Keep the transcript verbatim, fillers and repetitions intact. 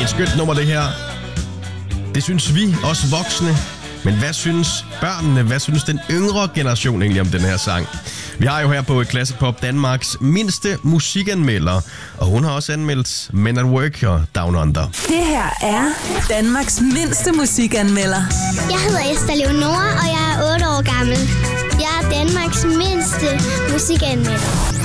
Et skønt nummer, det her. Det synes vi, os voksne. Men hvad synes børnene, hvad synes den yngre generation egentlig om den her sang? Vi har jo her på Classic Pop Danmarks mindste musikanmelder, og hun har også anmeldt Men at Work og Down Under. Det her er Danmarks mindste musikanmelder. Jeg hedder Esther Leonora, og jeg er otte år gammel. Jeg er Danmarks mindste musikanmelder.